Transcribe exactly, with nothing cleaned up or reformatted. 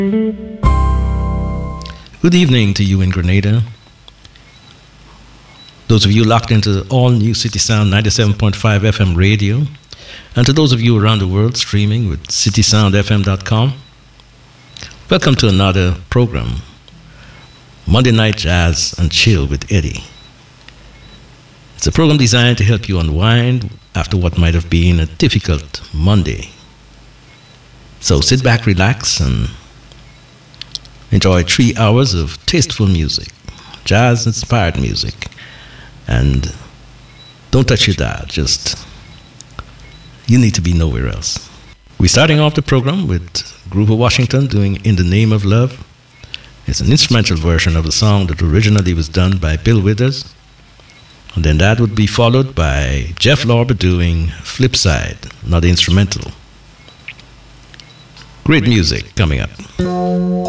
Good evening to you in Grenada. Those of you locked into all new City Sound ninety-seven point five F M radio, and to those of you around the world streaming with city sound f m dot com, welcome to another program, Monday Night Jazz and Chill with Eddie. It's a program designed to help you unwind after what might have been a difficult Monday. So sit back, relax, and enjoy three hours of tasteful music, jazz-inspired music. And don't touch your dial, just, you need to be nowhere else. We're starting off the program with Grover Washington doing In the Name of Love. It's an instrumental version of the song that originally was done by Bill Withers. And then that would be followed by Jeff Lorber doing Flipside, another instrumental. Great music coming up.